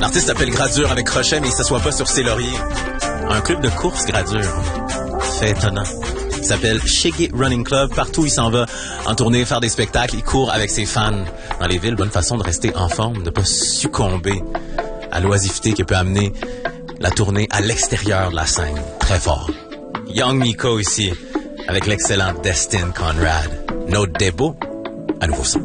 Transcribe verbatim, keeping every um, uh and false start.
L'artiste s'appelle Gradure avec crochet, mais il s'assoit pas sur ses lauriers. Un club de course Gradure. Fait étonnant. Il s'appelle Shiggy Running Club. Partout, il s'en va en tournée, faire des spectacles. Il court avec ses fans dans les villes. Bonne façon de rester en forme, de ne pas succomber à l'oisiveté qui peut amener la tournée à l'extérieur de la scène. Très fort. Young Miko ici, avec l'excellent Destin Conrad. Note Debo, à nouveau son.